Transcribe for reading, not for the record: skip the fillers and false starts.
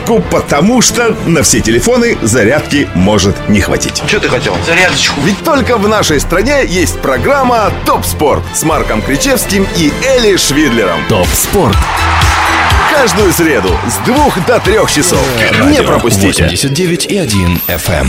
зарядку, потому что на все телефоны зарядки может не хватить. Что ты хотел? Зарядочку. Ведь только в нашей стране есть программа «Топ Спорт» с Марком Кричевским и Эли Швидлером. ТОП СПОРТ. Каждую среду с 2 до 3 часов. Не пропустите. 89,1 FM.